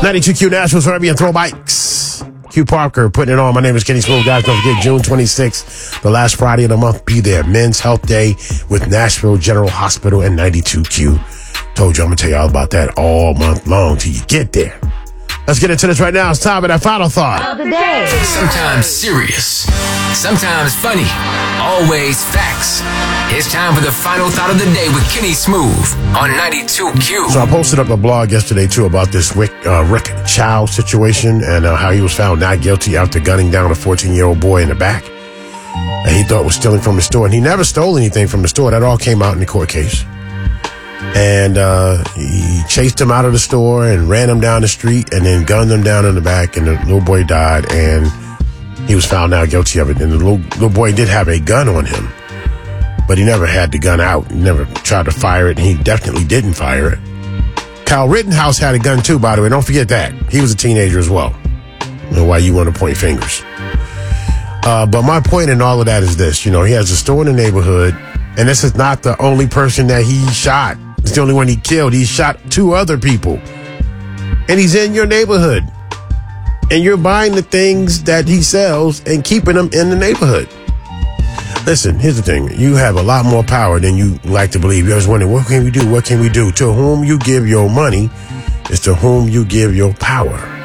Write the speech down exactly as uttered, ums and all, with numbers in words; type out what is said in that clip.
ninety-two Q Nashville's Arabian Throwbikes. Q Parker putting it on. My name is Kenny Smooth. Guys, don't forget June twenty-sixth, the last Friday of the month. Be there. Men's Health Day with Nashville General Hospital and ninety-two Q. Told you I'm going to tell you all about that all month long till you get there. Let's get into this right now. It's time for that final thought of the day. Sometimes serious, sometimes funny, always facts. It's time for the final thought of the day with Kenny Smooth on ninety-two Q. So I posted up a blog yesterday, too, about this Rick, uh, Rick Chow situation and uh, how he was found not guilty after gunning down a fourteen-year-old boy in the back that he thought was stealing from the store. And he never stole anything from the store. That all came out in the court case. And uh, he chased him out of the store and ran him down the street and then gunned him down in the back, and the little boy died, and he was found now guilty of it. And the little, little boy did have a gun on him, but he never had the gun out. He never tried to fire it, and he definitely didn't fire it. Kyle Rittenhouse had a gun too, by the way. Don't forget that. He was a teenager as well. I don't know why you want to point fingers. Uh, but my point in all of that is this. You know, he has a store in the neighborhood, and this is not the only person that he shot. It's the only one he killed. He shot two other people. And he's in your neighborhood. And you're buying the things that he sells and keeping them in the neighborhood. Listen, here's the thing. You have a lot more power than you like to believe. You're always wondering, what can we do? What can we do? To whom you give your money is to whom you give your power.